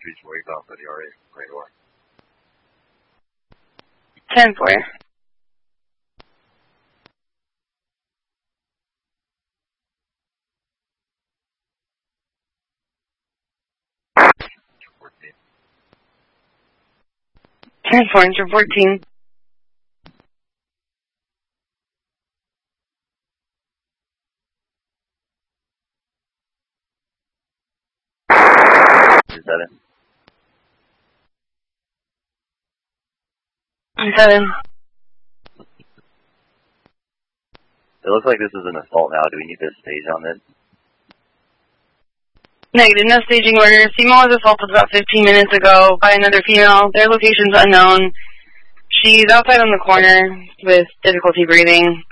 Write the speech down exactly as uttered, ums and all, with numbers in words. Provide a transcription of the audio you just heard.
Beach wake up at the R A corridor. ten four. ten four, inch fourteen. Seven. Seven. It looks like this is an assault now. Do we need to stage on this? Negative, no staging order. Female was assaulted about fifteen minutes ago by another female. Their location's unknown. She's outside on the corner with difficulty breathing.